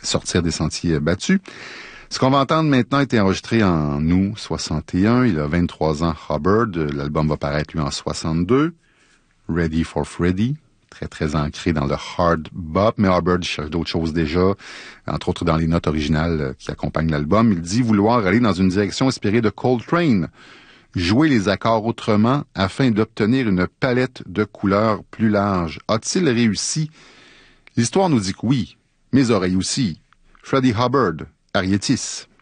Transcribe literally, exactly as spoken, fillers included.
sortir des sentiers battus. Ce qu'on va entendre maintenant a été enregistré en août soixante et un. Il a vingt-trois ans, Hubbard. L'album va paraître, lui, en soixante-deux. Ready for Freddy. Très, très ancré dans le hard bop. Mais Hubbard cherche d'autres choses déjà, entre autres dans les notes originales qui accompagnent l'album. Il dit vouloir aller dans une direction inspirée de Coltrane. Jouer les accords autrement afin d'obtenir une palette de couleurs plus large. A-t-il réussi? L'histoire nous dit que oui. Mes oreilles aussi. Freddie Hubbard, Arietis.